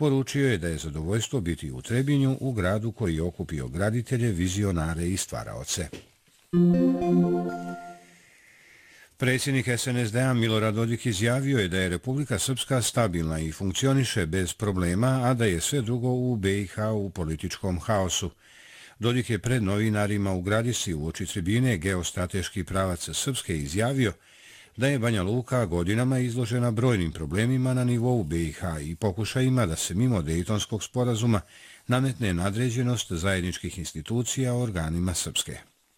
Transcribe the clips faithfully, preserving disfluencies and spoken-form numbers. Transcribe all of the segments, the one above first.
Poručio je da je zadovoljstvo biti u Trebinju, u gradu koji je okupio graditelje, vizionare i stvaraoce. Predsjednik es en es de a Milorad Dodik izjavio je da je Republika Srpska stabilna i funkcioniše bez problema, a da je sve drugo u be i ha u političkom haosu. Dodik je pred novinarima u Gradišci uoči tribine geostrateški pravac Srpske izjavio da je Banja Luka godinama izložena brojnim problemima na nivou be i ha i pokušajima da se mimo Dejtonskog sporazuma nametne nadređenost zajedničkih institucija organima Srpske.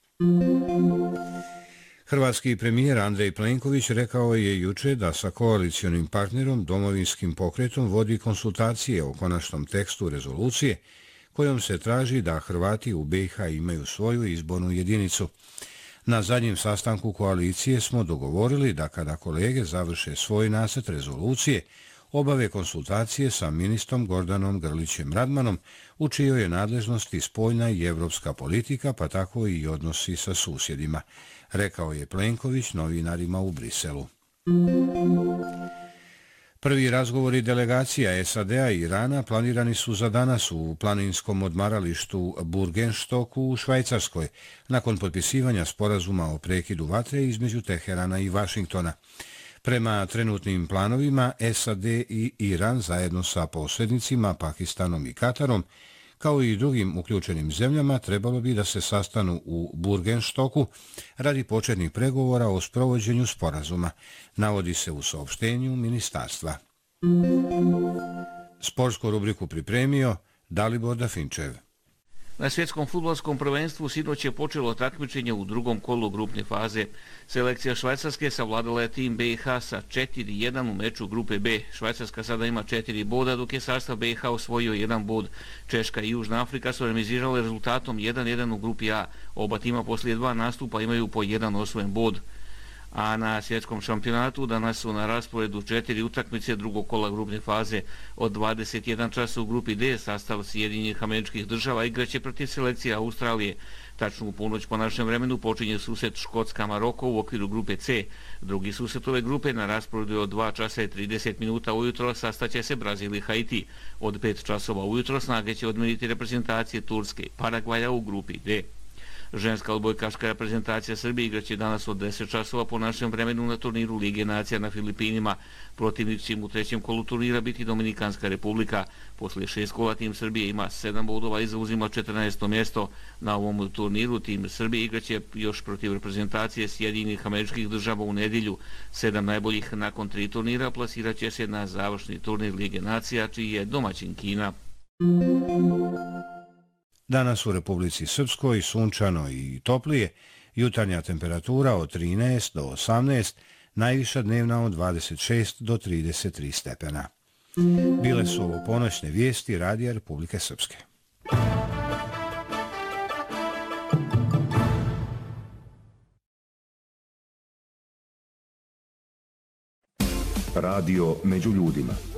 Hrvatski premijer Andrej Plenković rekao je juče da sa koalicionim partnerom Domovinskim pokretom vodi konsultacije o konačnom tekstu rezolucije kojom se traži da Hrvati u be i ha imaju svoju izbornu jedinicu. Na zadnjem sastanku koalicije smo dogovorili da kada kolege završe svoj nacrt rezolucije, obave konsultacije sa ministrom Gordanom Grlićem Radmanom, u čijoj je nadležnosti spoljna i evropska politika, pa tako i odnosi sa susjedima, rekao je Plenković novinarima u Briselu. Prvi razgovori delegacija es a de a i Irana planirani su za danas u planinskom odmaralištu Burgenstock u Švajcarskoj, nakon potpisivanja sporazuma o prekidu vatre između Teherana i Vašingtona. Prema trenutnim planovima, es a de i Iran zajedno sa posrednicima Pakistanom i Katarom, kao i drugim uključenim zemljama, trebalo bi da se sastanu u Burgenstocku radi početnih pregovora o sprovođenju sporazuma, navodi se u saopštenju ministarstva. Sportsku rubriku pripremio Dalibor Dafinčev. Na svjetskom fudbalskom prvenstvu sinoć je počelo takmičenje u drugom kolu grupne faze. Selekcija Švajcarske savladala je tim be i ha sa četiri jedan u meču grupe B. Švajcarska sada ima četiri boda, dok je sastav be i ha osvojio jedan bod. Češka i Južna Afrika su remizirale rezultatom jedan jedan u grupi A. Oba tima poslije dva nastupa imaju po jedan osvojen bod. A na svjetskom šampionatu danas su na rasporedu četiri utakmice drugog kola grupne faze. Od dvadeset jedan časa u grupi D sastav Sjedinjenih Američkih Država igraće protiv selekcije Australije. Tačno u ponoć po našem vremenu počinje susret Škotska-Maroko u okviru grupe C. Drugi susret ove grupe na rasporedu je od dva časa i trideset minuta ujutro sastaće se Brazil i Haiti. Od pet časova ujutro snage će odmeriti reprezentacije Turske i Paragvaja u grupi D. Ženska odbojkaška reprezentacija Srbije igraće danas od deset časova po našem vremenu na turniru Lige nacija na Filipinima. Protivnik će im u trećem kolu turnira biti Dominikanska republika. Poslije šest kola tim Srbije ima sedam bodova i zauzima četrnaesto mjesto. Na ovom turniru tim Srbije igraće još protiv reprezentacije Sjedinjenih Američkih Država u nedjelju. Sedam najboljih nakon tri turnira plasirat će se na završni turnir Lige nacija, čiji je domaćin Kina. Danas u Republici Srpskoj sunčano i toplije, jutarnja temperatura od trinaest do osamnaest, najviša dnevna od dvadeset šest do trideset tri stepena. Bile su ovo ponoćne vijesti Radija Republike Srpske. Radio među ljudima.